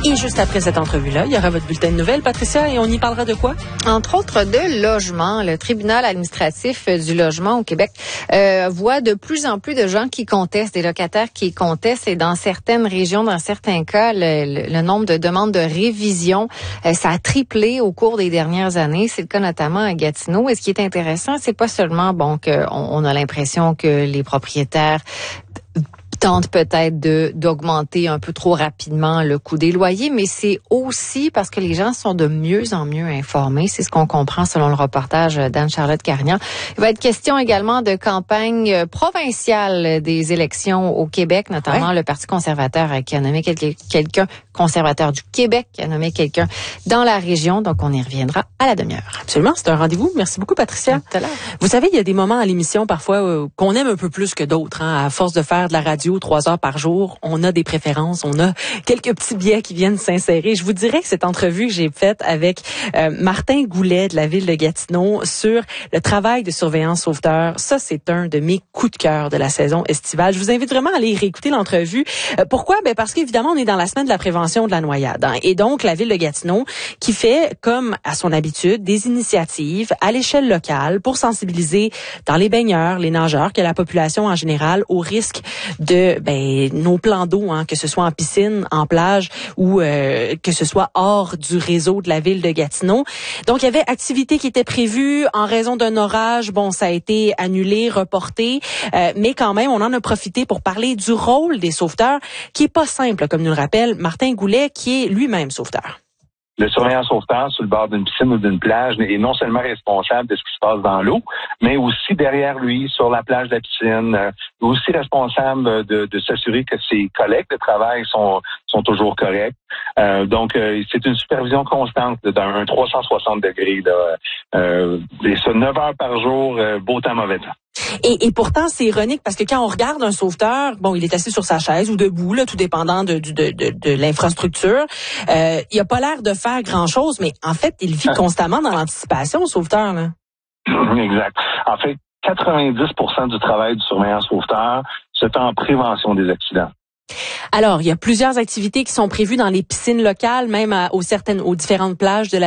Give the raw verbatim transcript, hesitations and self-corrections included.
Et juste après cette entrevue-là, il y aura votre bulletin de nouvelles, Patricia, et on y parlera de quoi? Entre autres, de logement. Le tribunal administratif du logement au Québec euh, voit de plus en plus de gens qui contestent, des locataires qui contestent. Et dans certaines régions, dans certains cas, le, le, le nombre de demandes de révision, euh, ça a triplé au cours des dernières années. C'est le cas notamment à Gatineau. Et ce qui est intéressant, c'est pas seulement bon qu'on on a l'impression que les propriétaires tente peut-être de d'augmenter un peu trop rapidement le coût des loyers, mais c'est aussi parce que les gens sont de mieux en mieux informés. C'est ce qu'on comprend selon le reportage d'Anne-Charlotte Carignan. Il va être question également de campagne provinciale des élections au Québec, notamment ouais. le Parti conservateur qui a nommé quelqu'un, conservateur du Québec, qui a nommé quelqu'un dans la région. Donc, on y reviendra à la demi-heure. Absolument, c'est un rendez-vous. Merci beaucoup, Patricia. À tout à l'heure. Vous savez, il y a des moments à l'émission parfois euh, qu'on aime un peu plus que d'autres. Hein, à force de faire de la radio trois heures par jour, on a des préférences, on a quelques petits biais qui viennent s'insérer. Je vous dirais que cette entrevue que j'ai faite avec euh, Martin Goulet de la ville de Gatineau sur le travail de surveillant sauveteur, ça c'est un de mes coups de cœur de la saison estivale. Je vous invite vraiment à aller réécouter l'entrevue. Euh, pourquoi? Ben parce qu'évidemment, on est dans la semaine de la prévention de la noyade. Hein, et donc, la ville de Gatineau qui fait, comme à son habitude, des initiatives à l'échelle locale pour sensibiliser dans les baigneurs, les nageurs, que la population en général au risque de ben nos plans d'eau, hein, que ce soit en piscine, en plage ou euh, que ce soit hors du réseau de la ville de Gatineau. Donc, il y avait activités qui étaient prévues en raison d'un orage. Bon, ça a été annulé, reporté, euh, mais quand même, on en a profité pour parler du rôle des sauveteurs, qui est pas simple, comme nous le rappelle Martin Goulet, qui est lui-même sauveteur. Le surveillant sauveteur sur le bord d'une piscine ou d'une plage est non seulement responsable de ce qui se passe dans l'eau, mais aussi derrière lui, sur la plage de la piscine, euh, aussi responsable de, de s'assurer que ses collègues de travail sont sont toujours corrects. Euh, donc, euh, c'est une supervision constante d'un trois cent soixante degrés. Là, euh, et ça, neuf heures par jour, euh, beau temps, mauvais temps. Et, et pourtant, c'est ironique parce que quand on regarde un sauveteur, bon, il est assis sur sa chaise ou debout, là, tout dépendant de, de, de, de l'infrastructure. Euh, il a pas l'air de faire grand-chose, mais en fait, il vit constamment dans l'anticipation, le sauveteur, là. Exact. En fait, quatre-vingt-dix pour cent du travail du surveillant sauveteur se fait en prévention des accidents. Alors, il y a plusieurs activités qui sont prévues dans les piscines locales, même à, aux certaines, aux différentes plages de la